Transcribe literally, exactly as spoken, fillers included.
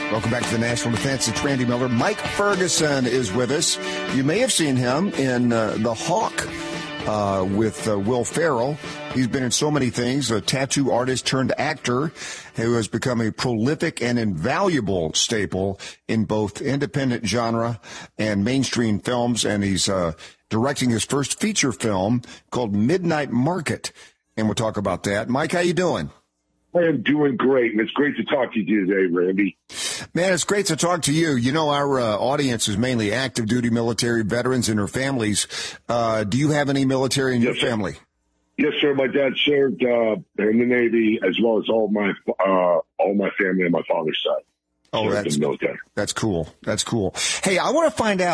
Welcome back to the National Defense. It's Randy Miller. Mike Ferguson is with us. You may have seen him in uh, The Hawk uh, with uh, Will Ferrell. He's been in so many things, a tattoo artist turned actor who has become a prolific and invaluable staple in both independent genre and mainstream films. And he's uh, directing his first feature film called Midnight Market. And we'll talk about that. Mike, how you doing? I am doing great, and it's great to talk to you today, Randy. Man, it's great to talk to you. You know, our uh, audience is mainly active duty military veterans and their families. Uh, do you have any military in yes, your sir. family? Yes, sir. My dad served uh, in the Navy, as well as all my uh, all my family on my father's side. Oh, that's, that's cool. That's cool. Hey, I want to find out.